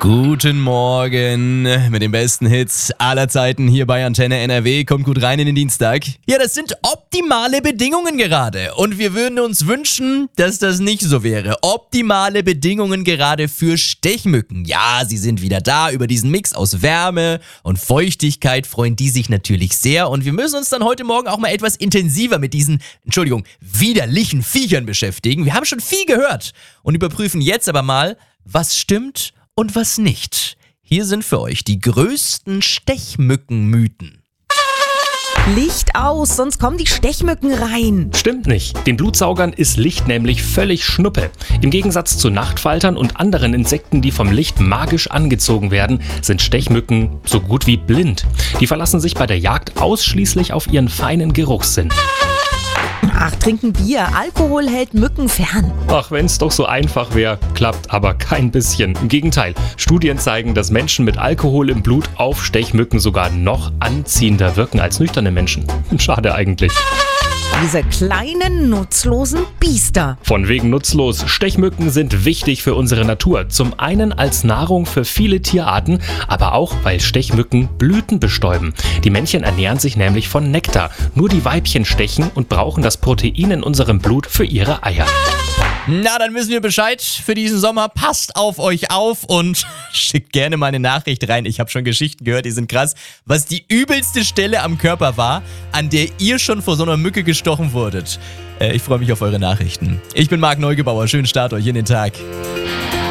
Guten Morgen mit den besten Hits aller Zeiten hier bei Antenne NRW. Kommt gut rein in den Dienstag. Ja, das sind optimale Bedingungen gerade. Und wir würden uns wünschen, dass das nicht so wäre. Optimale Bedingungen gerade für Stechmücken. Ja, sie sind wieder da. Über diesen Mix aus Wärme und Feuchtigkeit freuen die sich natürlich sehr. Und wir müssen uns dann heute Morgen auch mal etwas intensiver mit diesen, widerlichen Viechern beschäftigen. Wir haben schon viel gehört und überprüfen jetzt aber mal, was stimmt und was nicht. Hier sind für euch die größten Stechmückenmythen. Licht aus, sonst kommen die Stechmücken rein. Stimmt nicht. Den Blutsaugern ist Licht nämlich völlig Schnuppe. Im Gegensatz zu Nachtfaltern und anderen Insekten, die vom Licht magisch angezogen werden, sind Stechmücken so gut wie blind. Die verlassen sich bei der Jagd ausschließlich auf ihren feinen Geruchssinn. Ach, trinken Bier. Alkohol hält Mücken fern. Ach, wenn's doch so einfach wäre, klappt aber kein bisschen. Im Gegenteil, Studien zeigen, dass Menschen mit Alkohol im Blut auf Stechmücken sogar noch anziehender wirken als nüchterne Menschen. Schade eigentlich. Diese kleinen, nutzlosen Biester. Von wegen nutzlos. Stechmücken sind wichtig für unsere Natur. Zum einen als Nahrung für viele Tierarten, aber auch, weil Stechmücken Blüten bestäuben. Die Männchen ernähren sich nämlich von Nektar. Nur die Weibchen stechen und brauchen das Protein in unserem Blut für ihre Eier. Na, dann wissen wir Bescheid für diesen Sommer. Passt auf euch auf und schickt gerne mal eine Nachricht rein. Ich habe schon Geschichten gehört, die sind krass. Was die übelste Stelle am Körper war, an der ihr schon vor so einer Mücke gestochen wurdet. Ich freue mich auf eure Nachrichten. Ich bin Marc Neugebauer. Schönen Start euch in den Tag.